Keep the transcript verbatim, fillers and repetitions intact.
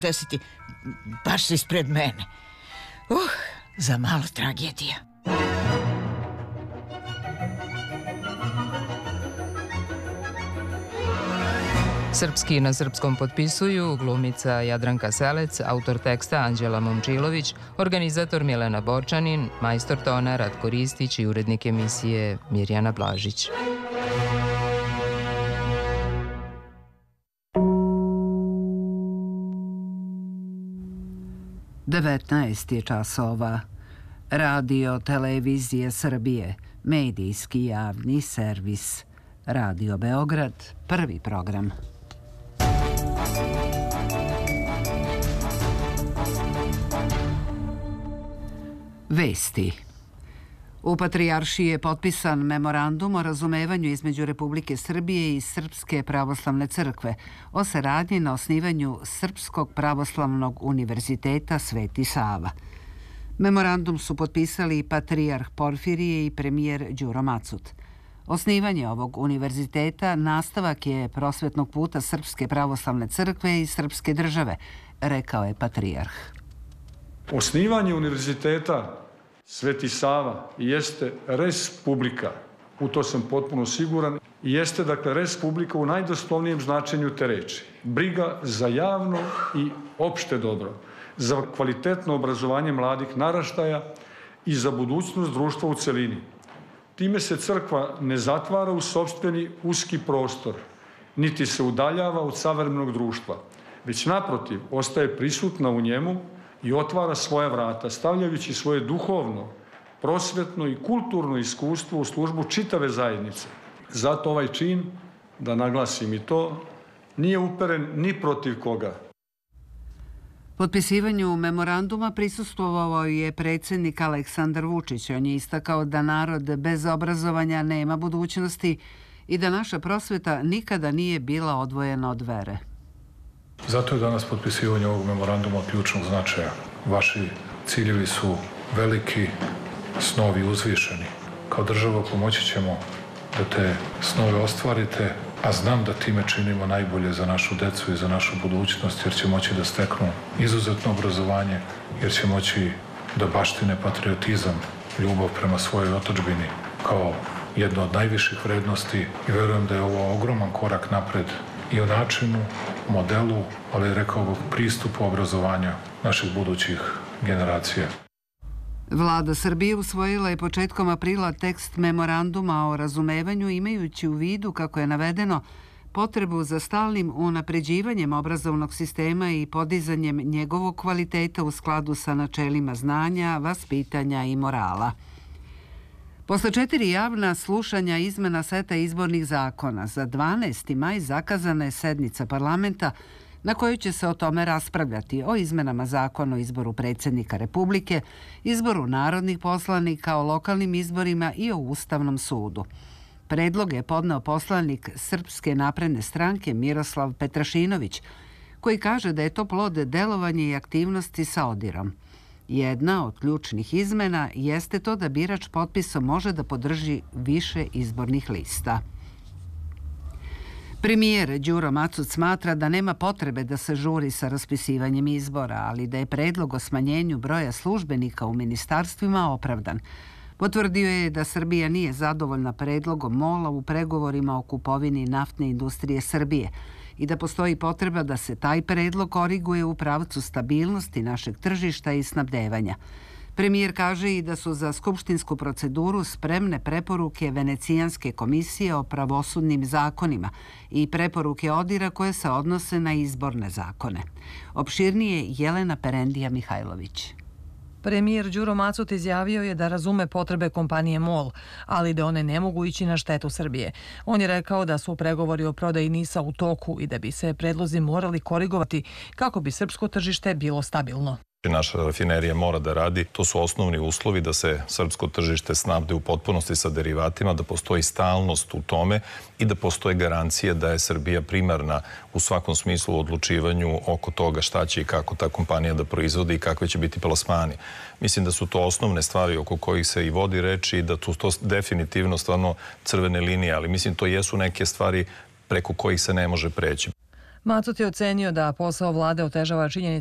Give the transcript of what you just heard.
desiti baš ispred mene. Uh, za malo tragedija. Srpski na srpskom potpisuju glumica Jadranka Selec, autor teksta Anđela Momčilović, organizator Milena Borčanin, majstor tona Ratko Ristić i urednik emisije Mirjana Blažić. devetnaest je časova. Radio Televizije Srbije, medijski javni servis. Radio Beograd, prvi program. Vesti. U Patrijaršiji je potpisan memorandum o razumevanju između Republike Srbije i Srpske pravoslavne crkve o saradnji na osnivanju Srpskog pravoslavnog univerziteta Sveti Sava. Memorandum su potpisali i patrijarh Porfirije i premijer Đuro Macut. Osnivanje ovog univerziteta nastavak je prosvetnog puta Srpske pravoslavne crkve i Srpske države, rekao je patrijarh. Osnivanje univerziteta Sveti Sava jeste res publika, u to sam potpuno siguran, jeste dakle res publika u najdoslovnijem značenju te reči. Briga za javno i opšte dobro, za kvalitetno obrazovanje mladih naraštaja i za budućnost društva u celini. Time se crkva ne zatvara u sopstveni uski prostor, niti se udaljava od savremenog društva, već naprotiv ostaje prisutna u njemu i otvara svoja vrata, stavljajući svoje duhovno, prosvetno i kulturno iskustvo u službu čitave zajednice. Zato ovaj čin, da naglasim i to, nije uperen ni protiv koga. Potpisivanju memoranduma prisustvovao je predsjednik Aleksandar Vučić. On je istakao da narod bez obrazovanja nema budućnosti i da naša prosveta nikada nije bila odvojena od vere. Zato je danas potpisivanje ovog memoranduma od ključnog značaja. Vaši ciljevi su veliki, snovi uzvišeni. Kao država pomoći ćemo da te snove ostvarite, a znam da time činimo najbolje za našu decu i za našu budućnost, jer će moći da steknu izuzetno obrazovanje, jer će moći da baštine patriotizam, ljubav prema svojoj otadžbini kao jedno od najviših vrednosti i verujem da je ovo ogroman korak napred i u načinu, modelu, ali rekao bih pristupu obrazovanja naših budućih generacija. Vlada Srbije usvojila je početkom aprila tekst memoranduma o razumevanju imajući u vidu, kako je navedeno, potrebu za stalnim unapređivanjem obrazovnog sistema i podizanjem njegovog kvaliteta u skladu sa načelima znanja, vaspitanja i morala. Posle četiri javna slušanja izmena seta izbornih zakona, za dvanaesti maj zakazana je sednica parlamenta na kojoj će se o tome raspravljati, o izmenama zakona o izboru predsjednika Republike, izboru narodnih poslanika, o lokalnim izborima i o Ustavnom sudu. Predlog je podneo poslanik Srpske napredne stranke Miroslav Petrašinović, koji kaže da je to plod delovanja i aktivnosti sa ODIR-om. Jedna od ključnih izmena jeste to da birač potpisom može da podrži više izbornih lista. Premijer Đuro Macut smatra da nema potrebe da se žuri sa raspisivanjem izbora, ali da je predlog o smanjenju broja službenika u ministarstvima opravdan. Potvrdio je da Srbija nije zadovoljna predlogom MOL-a u pregovorima o kupovini naftne industrije Srbije i da postoji potreba da se taj predlog koriguje u pravcu stabilnosti našeg tržišta i snabdevanja. Premijer kaže i da su za skupštinsku proceduru spremne preporuke Venecijanske komisije o pravosudnim zakonima i preporuke ODIR-a koje se odnose na izborne zakone. Opširnije Jelena Perendija Mihajlović. Premijer Đuro Macut izjavio je da razume potrebe kompanije MOL, ali da one ne mogu ići na štetu Srbije. On je rekao da su pregovori o prodaji NIS-a u toku i da bi se predlozi morali korigovati kako bi srpsko tržište bilo stabilno. Naša rafinerija mora da radi. To su osnovni uslovi da se srpsko tržište snabde u potpunosti sa derivatima, da postoji stalnost u tome i da postoje garancije da je Srbija primarna u svakom smislu u odlučivanju oko toga šta će i kako ta kompanija da proizvodi i kakve će biti plasmani. Mislim da su to osnovne stvari oko kojih se i vodi reč i da su to definitivno stvarno crvene linije, ali mislim to jesu neke stvari preko kojih se ne može preći. Macut je ocenio da posao vlade otežava činjenica